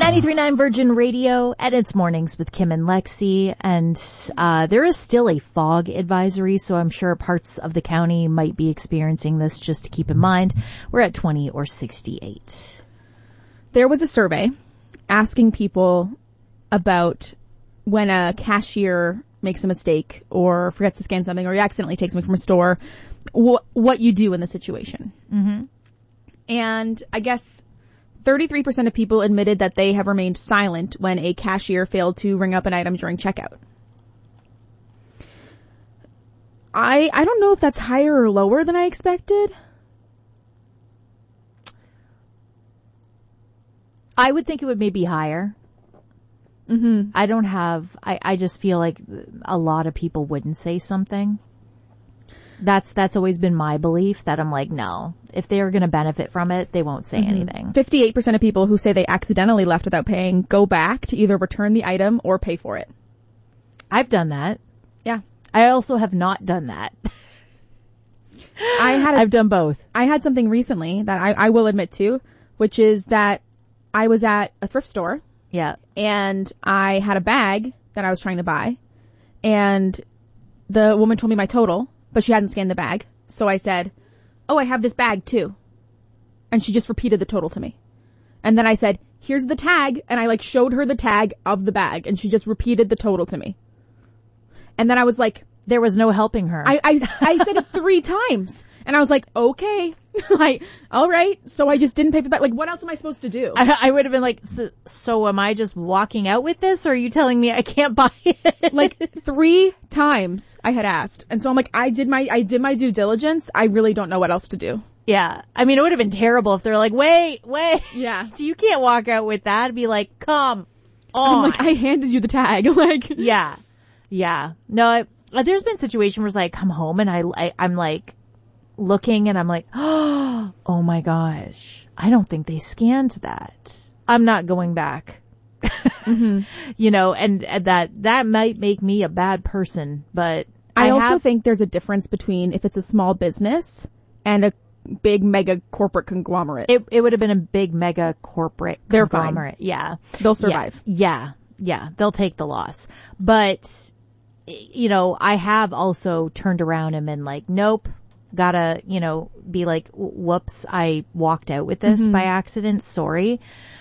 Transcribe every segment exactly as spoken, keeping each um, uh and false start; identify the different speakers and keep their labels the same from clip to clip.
Speaker 1: ninety-three point nine Virgin Radio, and it's Mornings with Kim and Lexi, and uh there is still a fog advisory, so I'm sure parts of the county might be experiencing this. Just to keep in mind, we're at twenty or sixty-eight.
Speaker 2: There was a survey asking people about when a cashier makes a mistake or forgets to scan something or you accidentally take something from a store, wh- what you do in the situation.
Speaker 1: Mm-hmm.
Speaker 2: And I guess thirty-three percent of people admitted that they have remained silent when a cashier failed to ring up an item during checkout. I I don't know if that's higher or lower than I expected.
Speaker 1: I would think it would maybe higher.
Speaker 2: Mm-hmm.
Speaker 1: I don't have, I, I just feel like a lot of people wouldn't say something. That's, that's always been my belief, that I'm like, no, if they're going to benefit from it, they won't say mm-hmm. anything.
Speaker 2: fifty-eight percent of people who say they accidentally left without paying go back to either return the item or pay for it.
Speaker 1: I've done that.
Speaker 2: Yeah.
Speaker 1: I also have not done that.
Speaker 2: I had a,
Speaker 1: I've done both.
Speaker 2: I had something recently that I, I will admit to, which is that I was at a thrift store.
Speaker 1: Yeah.
Speaker 2: And I had a bag that I was trying to buy, and the woman told me my total, but she hadn't scanned the bag. So I said, oh, I have this bag too. And she just repeated the total to me. And then I said, here's the tag. And I like showed her the tag of the bag, and she just repeated the total to me. And then I was like,
Speaker 1: there was no helping her.
Speaker 2: I, I, I said it three times. And I was like, okay, like, all right. So I just didn't pay for that. Like, what else am I supposed to do?
Speaker 1: I, I would have been like, so, so am I just walking out with this, or are you telling me I can't buy it?
Speaker 2: Like three times I had asked. And so I'm like, I did my, I did my due diligence. I really don't know what else to do.
Speaker 1: Yeah. I mean, it would have been terrible if they're like, wait, wait.
Speaker 2: Yeah.
Speaker 1: So you can't walk out with that. It'd be like, come on.
Speaker 2: I'm like, I handed you the tag. Like,
Speaker 1: yeah. Yeah. No, I, there's been situations where it's like, come home and I, I, I'm like, looking and I'm like, oh my gosh, I don't think they scanned that. I'm not going back.
Speaker 2: Mm-hmm.
Speaker 1: You know, and, and that, that might make me a bad person, but
Speaker 2: I,
Speaker 1: I
Speaker 2: also
Speaker 1: have,
Speaker 2: think there's a difference between if it's a small business and a big mega corporate conglomerate.
Speaker 1: It, it would have been a big mega corporate
Speaker 2: They're
Speaker 1: conglomerate.
Speaker 2: fine.
Speaker 1: Yeah.
Speaker 2: They'll survive.
Speaker 1: Yeah. Yeah. Yeah. They'll take the loss. But, you know, I have also turned around and been like, nope. Gotta, you know, be like, whoops, I walked out with this mm-hmm. by accident. Sorry.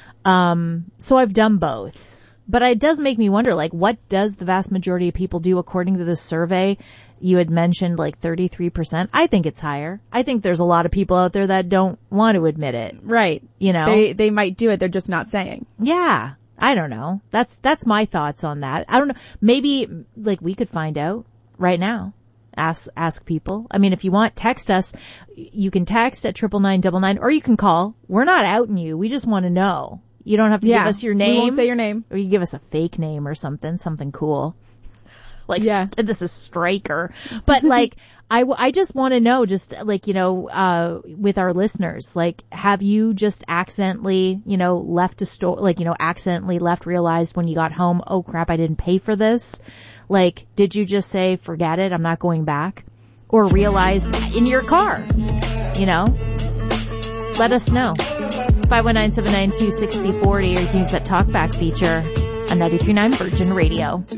Speaker 1: Um, so I've done both. But it does make me wonder, like, what does the vast majority of people do according to this survey? You had mentioned like thirty-three percent. I think it's higher. I think there's a lot of people out there that don't want to admit it.
Speaker 2: Right.
Speaker 1: You know?
Speaker 2: They, they might do it. They're just not saying.
Speaker 1: Yeah. I don't know. That's, that's my thoughts on that. I don't know. Maybe, like, we could find out right now. Ask, ask people. I mean, if you want, text us. You can text at triple nine double nine, or you can call. We're not outing you. We just want to know. You don't have to
Speaker 2: yeah,
Speaker 1: give us your name.
Speaker 2: We won't say your name.
Speaker 1: Or you give us a fake name or something, something cool. Like,
Speaker 2: yeah.
Speaker 1: st- this is Stryker. But like, I, w- I just want to know, just like, you know, uh, with our listeners, like, have you just accidentally, you know, left a store, like, you know, accidentally left, realized when you got home, oh crap, I didn't pay for this. Like, did you just say, forget it, I'm not going back? Or realize in your car, you know? Let us know. five one nine, seven nine two, six zero four zero, or you can use that talkback feature on ninety-three point nine Virgin Radio.